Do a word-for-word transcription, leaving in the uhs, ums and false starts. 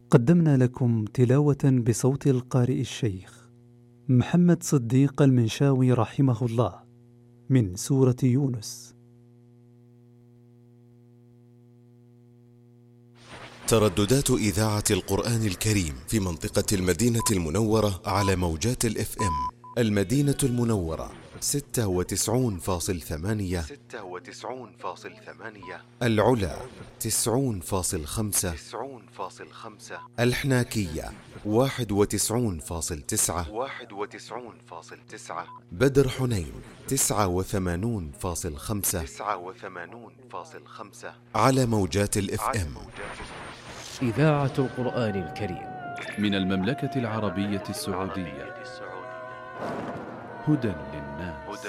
قدمنا لكم تلاوة بصوت القارئ الشيخ محمد صديق المنشاوي رحمه الله من سورة يونس. ترددات إذاعة القرآن الكريم في منطقة المدينة المنورة على موجات الاف ام. المدينة المنورة ستة وتسعون فاصل ثمانية، ستة وتسعون فاصل ثمانية. العلا تسعون فاصل خمسة، تسعون فاصل خمسة. الحناكية واحد وتسعون فاصل تسعة، واحد وتسعون فاصل تسعة. بدر حنين تسعة وثمانون فاصل خمسة، تسعة وثمانون فاصل خمسة. على موجات الاف ام. إذاعة القرآن الكريم من المملكة العربية السعودية. هدى